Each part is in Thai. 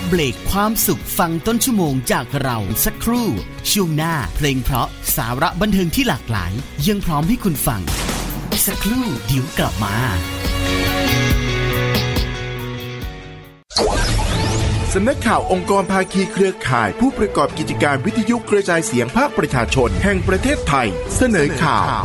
เบรกความสุขฟังต้นชั่วโมงจากเราสักครู่ช่วงหน้าเพลงเพราะสาระบันเทิงที่หลากหลายยังพร้อมให้คุณฟังสักครู่เดี๋ยวกลับมาสำนักข่าวองค์กรภาคีเครือข่ายผู้ประกอบกิจการวิทยุกระจายเสียงภาคประชาชนแห่งประเทศไทยเสนอข่าว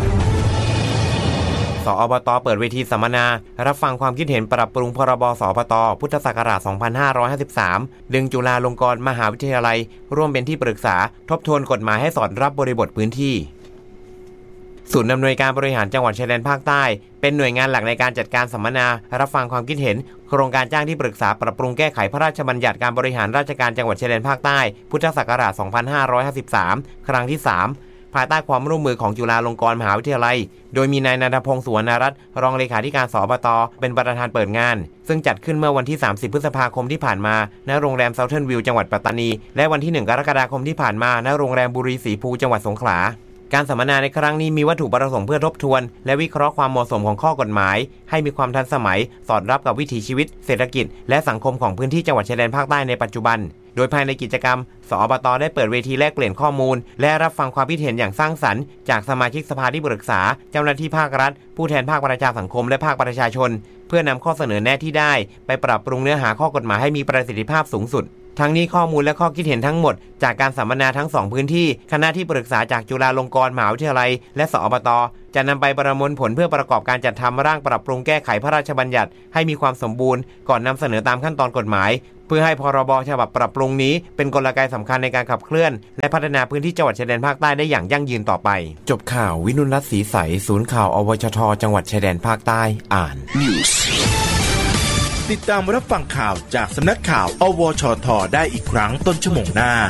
สอบต.เปิดเวทีสัมมนารับฟังความคิดเห็นปรับปรุงพรบ.สอบต.พุทธศักราช 2553 ดึงจุฬาลงกรณ์มหาวิทยาลัยร่วมเป็นที่ปรึกษาทบทวนกฎหมายให้สอดรับบริบทพื้นที่ศูนย์อำนวยการบริหารจังหวัดชายแดนภาคใต้เป็นหน่วยงานหลักในการจัดการสัมมนารับฟังความคิดเห็นโครงการจ้างที่ปรึกษาปรับปรุงแก้ไขพระราชบัญญัติการบริหารราชการจังหวัดชายแดนภาคใต้พุทธศักราช 2553 ครั้งที่ 3 ภายใต้ความร่วมมือของจุฬาลงกรณ์มหาวิทยาลัยโดยมีนายณัฐพงษ์ สุวรรณรัตน์รองเลขาธิการสอบต.เป็นประธานเปิดงานซึ่งจัดขึ้นเมื่อวันที่ 30 พฤษภาคมที่ผ่านมาณโรงแรมเซาเทิร์นวิวจังหวัดปัตตานีและวันที่ 1 กรกฎาคมที่ผ่านมาณโรงแรมบุรีศรีภูจังหวัดสงขลาการสัมมนาในครั้งนี้มีวัตถุประสงค์เพื่อทบทวนและวิเคราะห์ความเหมาะสมของข้อกฎหมายให้มีความทันสมัยสอดรับกับวิถีชีวิตเศรษฐกิจและสังคมของพื้นที่จังหวัดชายแดนภาคใต้ในปัจจุบันโดยภายในกิจกรรมสอบต.ได้เปิดเวทีแลกเปลี่ยนข้อมูลและรับฟังความคิดเห็นอย่างสร้างสรรค์จากสมาชิกสภาที่ปรึกษาเจ้าหน้าที่ภาครัฐผู้แทนภาคประชาสังคมและภาคประชาชนเพื่อนำข้อเสนอแนะที่ได้ไปปรับปรุงเนื้อหาข้อกฎหมายให้มีประสิทธิภาพสูงสุดทั้งนี้ข้อมูลและข้อคิดเห็นทั้งหมดจากการสัมมนาทั้ง2พื้นที่คณะที่ปรึกษาจากจุฬาลงกรณ์มหาวิทยาลัยและสอบต.จะนำไปประมวลผลเพื่อประกอบการจัดทำร่างปรับปรุงแก้ไขพระราชบัญญัติให้มีความสมบูรณ์ก่อนนำเสนอตามขั้นตอนกฎหมายเพื่อให้พรบ.ฉบับปรับปรุงนี้เป็นกลไกสำคัญในการขับเคลื่อนและพัฒนาพื้นที่จังหวัดชายแดนภาคใต้ได้อย่างยั่งยืนต่อไปจบข่าววินุรัตน์ศรีใสศูนย์ข่าวอวชท.จังหวัดชายแดนภาคใต้อ่านติดตามรับฟังข่าวจากสำนักข่าวอวชท.ได้อีกครั้งต้นชั่วโมงหน้า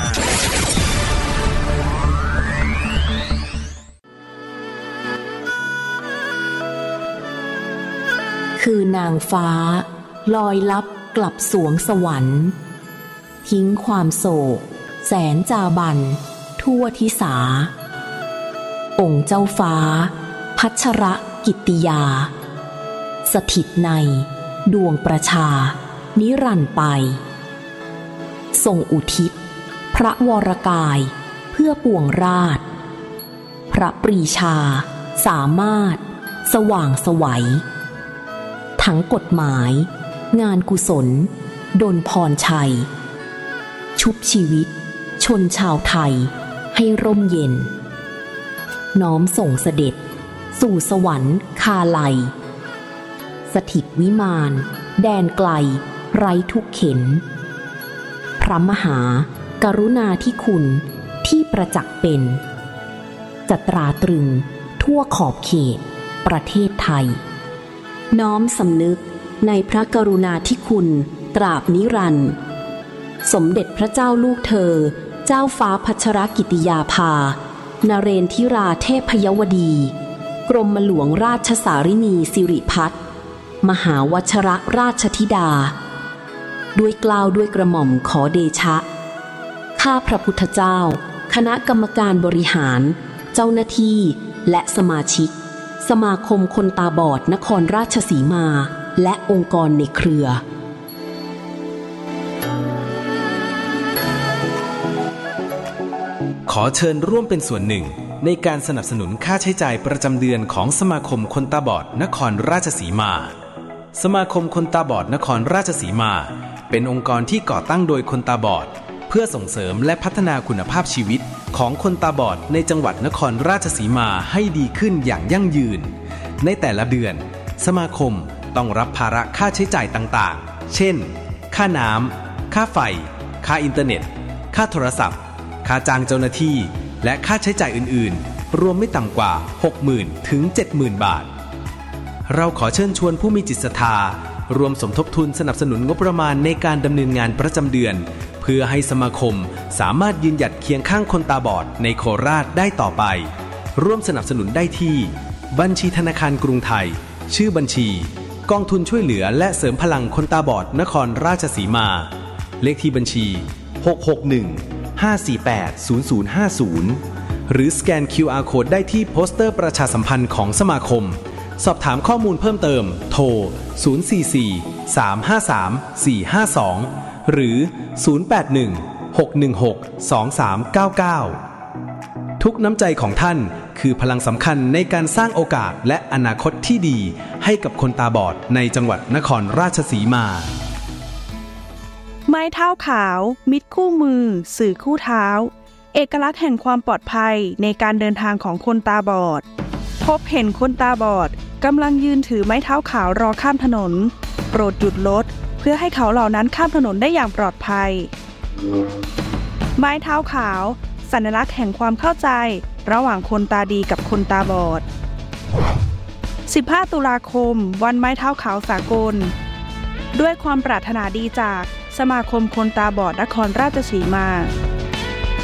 คือนางฟ้าลอยลับกลับสวงสวรรค์ทิ้งความโศกแสนจาบันทั่วทิสาองค์เจ้าฟ้าพัชรกิตติยาสถิตในดวงประชานิรันดร์ไปทรงอุทิศพระวรกายเพื่อปวงราชพระปรีชาสามารถสว่างไสวทั้งกฎหมายงานกุศลดลพรชัยชุบชีวิตชนชาวไทยให้ร่มเย็นน้อมส่งเสด็จสู่สวรรค์คาไลสถิตวิมานแดนไกลไร้ทุกเข็ญพระมหากรุณาธิคุณที่ประจักษ์เป็นจะตราตรึงทั่วขอบเขตประเทศไทยน้อมสำนึกในพระกรุณาธิคุณตราบนิรันดร์สมเด็จพระเจ้าลูกเธอเจ้าฟ้าพัชรกิติยาภานเรนทิราเทพยวดีกรมหลวงราชสารินีสิริพัฒน์มหาวชรราชธิดาด้วยเกล้าด้วยกระหม่อมขอเดชะข้าพระพุทธเจ้าคณะกรรมการบริหารเจ้าหน้าที่และสมาชิกสมาคมคนตาบอดนครราชสีมาและองค์กรในเครือขอเชิญร่วมเป็นส่วนหนึ่งในการสนับสนุนค่าใช้จ่ายประจำเดือนของสมาคมคนตาบอดนครราชสีมาสมาคมคนตาบอดนครราชสีมาเป็นองค์กรที่ก่อตั้งโดยคนตาบอดเพื่อส่งเสริมและพัฒนาคุณภาพชีวิตของคนตาบอดในจังหวัดนครราชสีมาให้ดีขึ้นอย่างยั่งยืนในแต่ละเดือนสมาคมต้องรับภาระค่าใช้จ่ายต่างๆเช่นค่าน้ำค่าไฟค่าอินเทอร์เน็ตค่าโทรศัพท์ค่าจ้างเจ้าหน้าที่และค่าใช้จ่ายอื่นๆรวมไม่ต่ำกว่า 60,000 ถึง 70,000 บาทเราขอเชิญชวนผู้มีจิตศรัทธารวมสมทบทุนสนับสนุนงบประมาณในการดำเนินงานประจำเดือนเพื่อให้สมาคมสามารถยืนหยัดเคียงข้างคนตาบอดในโคราชได้ต่อไปร่วมสนับสนุนได้ที่บัญชีธนาคารกรุงไทยชื่อบัญชีกองทุนช่วยเหลือและเสริมพลังคนตาบอดนครราชสีมาเลขที่บัญชี661-548-0050หรือสแกน QR Code ได้ที่โปสเตอร์ประชาสัมพันธ์ของสมาคมสอบถามข้อมูลเพิ่มเติมโทร044-353-452 หรือ 081-616-2399 ทุกน้ำใจของท่านคือพลังสำคัญในการสร้างโอกาสและอนาคตที่ดีให้กับคนตาบอดในจังหวัดนครราชสีมาไม้เท้าขาวมิตรคู่มือสื่อคู่เท้าเอกลักษณ์แห่งความปลอดภัยในการเดินทางของคนตาบอดพบเห็นคนตาบอดกำลังยืนถือไม้เท้าขาวรอข้ามถนนโปรดหยุดรถเพื่อให้เขาเหล่านั้นข้ามถนนได้อย่างปลอดภัยไม้เท้าขาวสัญลักษณ์แห่งความเข้าใจระหว่างคนตาดีกับคนตาบอด15 ตุลาคมวันไม้เท้าขาวสากลด้วยความปรารถนาดีจากสมาคมคนตาบอดนครราชสีมา